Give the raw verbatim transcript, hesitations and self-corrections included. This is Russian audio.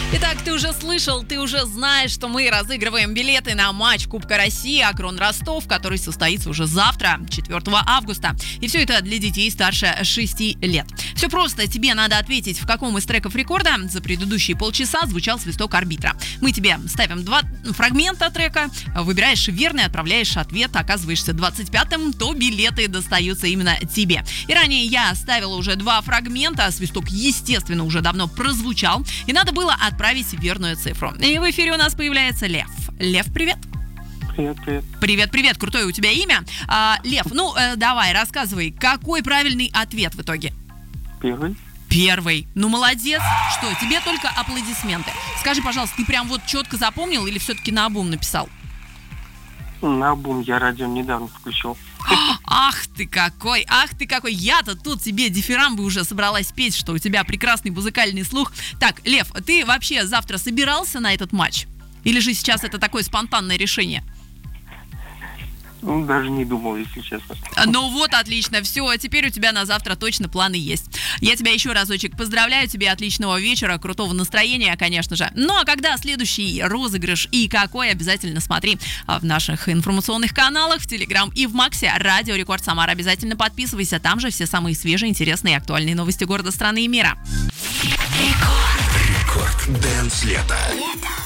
Итак, ты уже слышал, ты уже знаешь, что мы разыгрываем билеты на матч Кубка России Акрон-Ростов, который состоится уже завтра, четвёртого августа. И все это для детей старше шести лет. Все просто, тебе надо ответить, в каком из треков рекорда за предыдущие полчаса звучал свисток арбитра. Мы тебе ставим два фрагмента трека, выбираешь верный, отправляешь ответ, оказываешься двадцать пятым, то билеты достаются именно тебе. И ранее я ставила уже два фрагмента, свисток, естественно, уже давно прозвучал, и надо было отправить верную цифру. И в эфире у нас появляется Лев. Лев, привет. Привет, привет. Привет, привет, крутое у тебя имя. А, Лев, ну э, давай, рассказывай, какой правильный ответ в итоге? Первый. Первый. Ну, молодец. Что, тебе только аплодисменты. Скажи, пожалуйста, ты прям вот четко запомнил или все-таки наобум написал? Наобум, я радио недавно включил. Ах ты какой, ах ты какой. Я-то тут тебе дифирамбы уже собралась петь, что у тебя прекрасный музыкальный слух. Так, Лев, ты вообще завтра собирался на этот матч? Или же сейчас это такое спонтанное решение? Ну, даже не думал, если честно. Ну вот, отлично, все, теперь у тебя на завтра точно планы есть. Я тебя еще разочек поздравляю, тебе отличного вечера, крутого настроения, конечно же. Ну а когда следующий розыгрыш и какой, обязательно смотри в наших информационных каналах, в Телеграм и в Максе. Радио Рекорд Самара, обязательно подписывайся, там же все самые свежие, интересные и актуальные новости города, страны и мира. Рекорд. Рекорд Дэнс лето.